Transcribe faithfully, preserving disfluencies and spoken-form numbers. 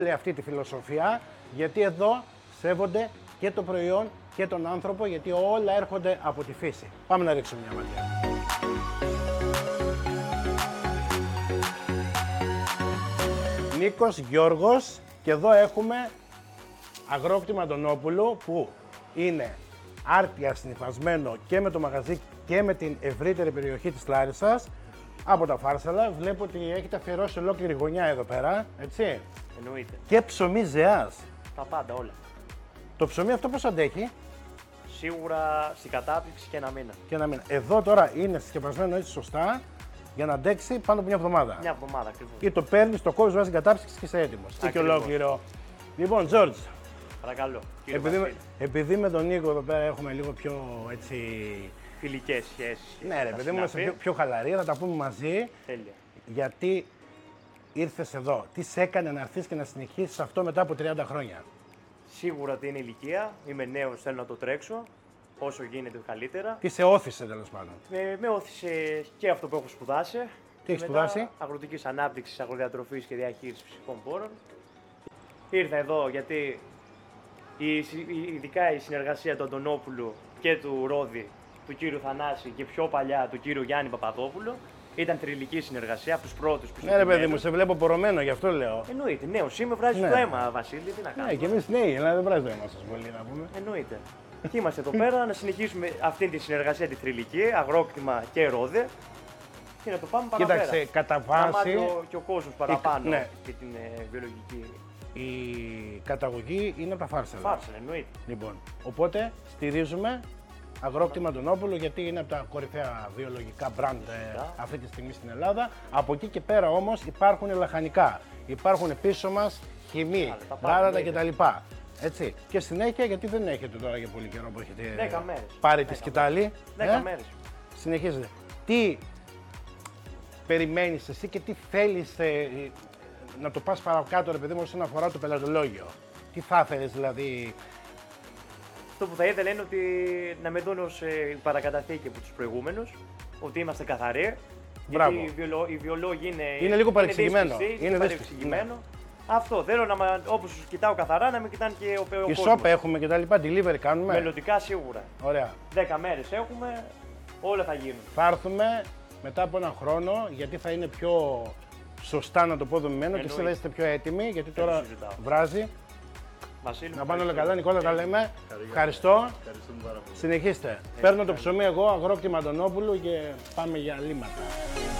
αυτή τη φιλοσοφία, γιατί εδώ σέβονται και το προϊόν και τον άνθρωπο, γιατί όλα έρχονται από τη φύση. Πάμε να ρίξουμε μια ματιά. Νίκος Γιώργος, και εδώ έχουμε αγρόκτημα Αντωνόπουλου που είναι άρτια συνυφασμένο και με το μαγαζί και με την ευρύτερη περιοχή της Λάρισσας από τα Φάρσαλα. Βλέπω ότι έχετε αφιερώσει ολόκληρη γωνιά εδώ πέρα, έτσι. Εννοείται. Και ψωμί Ζεάς. Τα πάντα όλα. Το ψωμί αυτό πώς αντέχει? Σίγουρα στην κατάπτυξη και ένα μήνα. Και ένα μήνα. Εδώ τώρα είναι συσκευασμένο έτσι σωστά για να αντέξει πάνω από μια εβδομάδα. Μια εβδομάδα ακριβώς. Ή το παίρνει, το κόβεις, βάζει κατάψυξη και είσαι έτοιμος. Τι και ολόκληρο. Λοιπόν, Τζόρτζ. Παρακαλώ. Επειδή, επειδή με τον Νίκο εδώ πέρα έχουμε λίγο πιο έτσι. Φιλικές σχέσεις. Ναι, ρε παιδί μου, είμαστε πιο, πιο χαλαροί, θα τα πούμε μαζί. Τέλεια. Γιατί ήρθες εδώ, τι σε έκανε να έρθεις και να συνεχίσεις αυτό μετά από τριάντα χρόνια? Σίγουρα ότι είναι ηλικία. Είμαι νέος, θέλω να το τρέξω. Όσο γίνεται καλύτερα. Τι σε όθησε τέλος πάντων? Με, με όθησε και αυτό που έχω σπουδάσει. Τι έχεις σπουδάσει? Αγροτικής ανάπτυξης, αγροδιατροφής και διαχείρισης φυσικών πόρων. Ήρθα εδώ γιατί η, ειδικά η συνεργασία του Αντωνόπουλου και του Ρόδη, του κύριου Θανάση και πιο παλιά του κύριου Γιάννη Παπαδόπουλου, ήταν θρυλική συνεργασία από τους πρώτους. Ναι, ρε παιδί μου, σε βλέπω πορωμένο, γι' αυτό λέω. Εννοείται, νέος είμαι, βράζει ναι. το αίμα, Βασίλη, τι να κάνουμε. Ναι, και εμείς νέοι, αλλά δεν βράζει το αίμα σας πολύ, να πούμε. Εννοείται. Και είμαστε εδώ πέρα να συνεχίσουμε αυτή τη συνεργασία τη θρυλική, αγρόκτημα και ρόδε. Και να το πάμε παραπέρα. Κοίταξε, κατά βάση. Να μάθει και ο κόσμος παραπάνω η, ναι. και την ε, βιολογική. Η καταγωγή είναι από τα Φάρσαλα. Φάρσαλα, εννοείται. Λοιπόν, οπότε στηρίζουμε αγρόκτημα Αντωνόπουλου, γιατί είναι από τα κορυφαία βιολογικά μπραντ ε, αυτή τη στιγμή στην Ελλάδα. Από εκεί και πέρα όμως υπάρχουν λαχανικά. Υπάρχουν πίσω μας χυμή, γάλατα κτλ. Έτσι. Και συνέχεια, γιατί δεν έχετε τώρα για πολύ καιρό που έχετε δέκα μέρες. πάρει τη σκητάλη. δέκα ε? μέρες. Συνεχίζετε. Τι περιμένεις εσύ και τι θέλεις ε, να το πας παρακάτω, ρε παιδί μου, όσον αφορά το πελατολόγιο? Τι θα ήθελες δηλαδή? Αυτό που θα ήθελα είναι ότι να με δουν ως ε, παρακαταθήκη από τους προηγούμενους, ότι είμαστε καθαροί. Μπράβο. Γιατί οι, βιολο, οι βιολόγοι είναι, είναι λίγο παρεξηγημένο. Είναι, είναι παρεξηγημένο. Αυτό θέλω να, όπως τους κοιτάω καθαρά, να με κοιτάνε και ο, ο η σόπ έχουμε και τα λοιπά, delivery κάνουμε. Μελλοντικά σίγουρα. Ωραία. δέκα μέρες έχουμε, όλα θα γίνουν. Θα έρθουμε μετά από έναν χρόνο, γιατί θα είναι πιο σωστά να το πω δομημένο και εσείς θα είστε πιο έτοιμοι, γιατί τώρα βράζει. Βασίλη, να πάνε όλα καλά, Νικόλα, τα λέμε. Ευχαριστώ. Ευχαριστούμε πάρα πολύ. Συνεχίστε. Παίρνω το ψωμί εγώ, αγρόκτημα Αντωνόπουλου, και πάμε για λίματα.